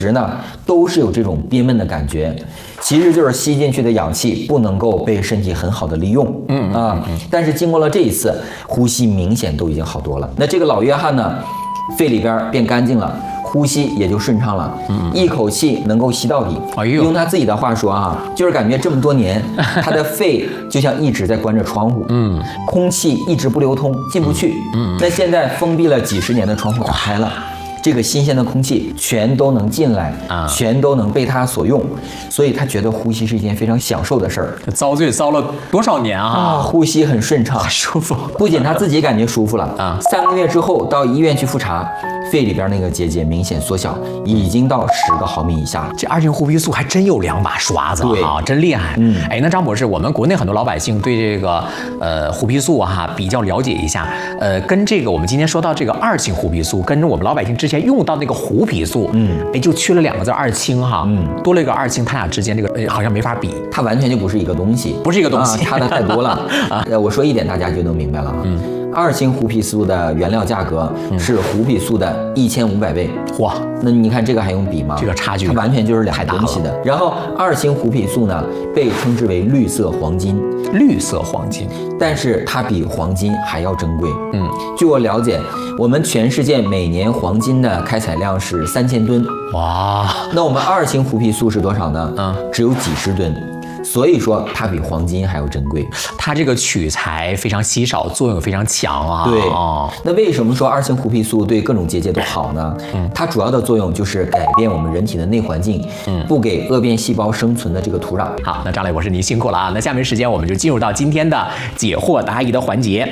时呢都是有这种憋闷的感觉，其实就是吸进去的氧气不能够被身体很好的利用。但是经过了这一次，呼吸明显都已经好多了。那这个老约翰呢，肺里边变干净了。呼吸也就顺畅了，一口气能够吸到底。用他自己的话说啊，就是感觉这么多年，他的肺就像一直在关着窗户，空气一直不流通，进不去。那现在封闭了几十年的窗户打开了。这个新鲜的空气全都能进来全都能被他所用，所以他觉得呼吸是一件非常享受的事儿。 遭罪遭了多少年呼吸很顺畅， 舒服。 不仅他自己感觉舒服了3个月之后到医院去复查，肺里边那个结节明显缩小，已经到10个毫米以下。 这2型呼吸素还真有2把刷子真厉害。那张博士，我们国内很多老百姓对这个虎皮素比较了解一下，跟这个我们今天说到这个2型虎皮素，跟着我们老百姓之前用到那个虎皮素，就缺了2个字2氢多了一个2氢，它俩之间这个好像没法比， 它完全就不是一个东西， 不是一个东西， 差的太多了我说一点大家就能明白了2氢虎皮素的原料价格是虎皮素的1500倍。 哇， 那你看这个还用比吗？ 这个差距它完全就是2个东西的。然后2氢虎皮素呢，被称之为绿色黄金。 绿色黄金， 但是它比黄金还要珍贵。据我了解，我们全世界每年黄金的开采量是3000吨。 哇， 那我们2氢虎皮素是多少呢？只有几十吨。所以说它比黄金还要珍贵， 它这个取材非常稀少，作用非常强对那为什么说2氢虎皮素对各种结节都好呢？它主要的作用就是改变我们人体的内环境，不给恶变细胞生存的这个土壤。 好，那张磊博士您辛苦了那下面时间我们就进入到今天的解惑答疑的环节。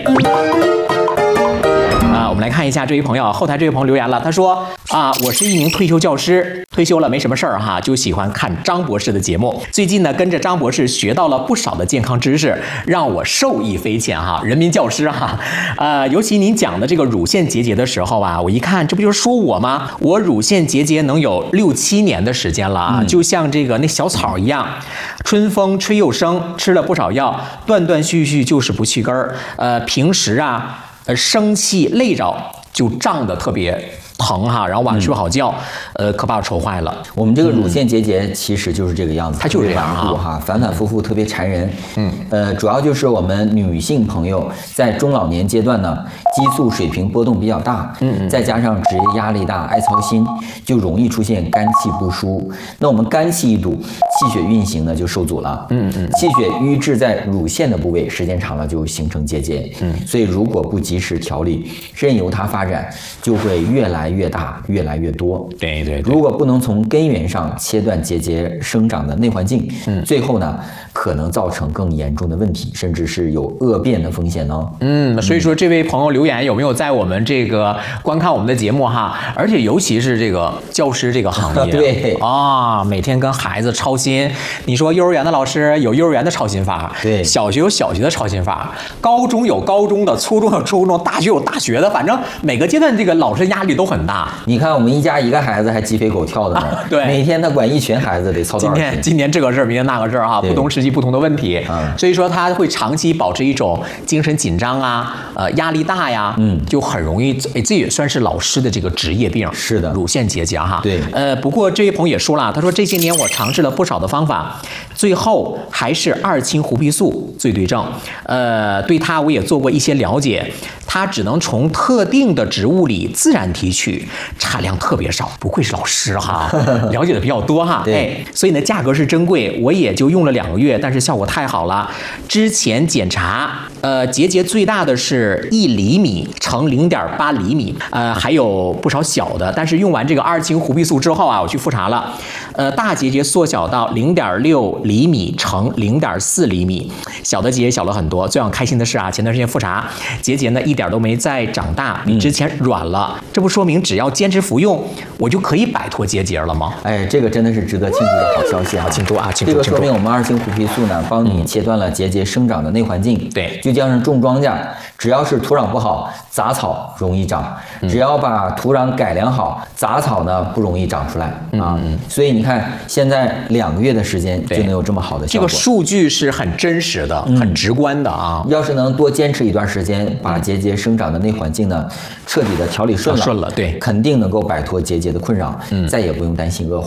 我们来看一下这位朋友，后台这位朋友留言了，他说我是一名退休教师，退休了没什么事儿就喜欢看张博士的节目。最近呢，跟着张博士学到了不少的健康知识，让我受益匪浅人民教师尤其您讲的这个乳腺结节的时候我一看，这不就是说我吗？我乳腺结节能有6、7年的时间了就像这个那小草一样，春风吹又生，吃了不少药，断断续续就是不去根儿。平时生气累着就胀得特别疼然后晚上睡不好觉，可把我愁坏了。 我们这个乳腺结节其实就是这个样子， 它就是这样反反复复特别缠人。主要就是我们女性朋友在中老年阶段呢，激素水平波动比较大，再加上职业压力大、爱操心，就容易出现肝气不舒。那我们肝气一堵，气血运行呢就受阻了。气血瘀滞在乳腺的部位，时间长了就形成结节。所以如果不及时调理，任由它发展，就会越来越大，越来越多。 对， 如果不能从根源上切断结节生长的内环境，最后呢，可能造成更严重的问题，甚至是有恶变的风险呢。 所以说这位朋友留言有没有在我们这个观看我们的节目而且尤其是这个教师这个行业， 对每天跟孩子操心。你说幼儿园的老师有幼儿园的操心法， 对， 小学有小学的操心法，高中有高中的，初中有初中，大学有大学的，反正每个阶段这个老师压力都很大。 你看我们一家1个孩子还鸡飞狗跳的呢， 对， 每天他管一群孩子得操多少心。 今天这个事儿，明天那个事儿不同时期不同的问题，所以说他会长期保持一种精神紧张压力大呀，就很容易，这也算是老师的这个职业病。 是的， 乳腺结节对， 不过这位朋友也说了，他说这些年我尝试了不少的方法，最后还是2氢虎皮素最对症。对他我也做过一些了解，他只能从特定的植物里自然提取，产量特别少。不愧是老师了解的比较多对， 所以呢价格是珍贵，我也就用了2个月，但是效果太好了。之前检查，结节最大的是1厘米乘0.8厘米，还有不少小的，但是用完这个2氢虎皮素之后我去复查了，大结节缩小到0.6厘米乘0.4厘米，小的结节小了很多。最让开心的是前段时间复查，结节呢一点都没再长大，比之前软了。这不说明只要坚持服用，我就可以摆脱结节了吗？ 这个真的是值得庆祝的好消息庆祝庆祝！ 这个说明我们2氢虎皮素呢，帮你切断了结节生长的内环境。 对， 就像是种庄稼，只要是土壤不好，杂草容易长；只要把土壤改良好，杂草呢不容易长出来所以你看，现在2个月的时间就能有这么好的效果。 这个数据是很真实的，很直观的要是能多坚持一段时间，把结节生长的内环境呢彻底的调理顺了， 对， 肯定能够摆脱结节的困扰，再也不用担心恶化。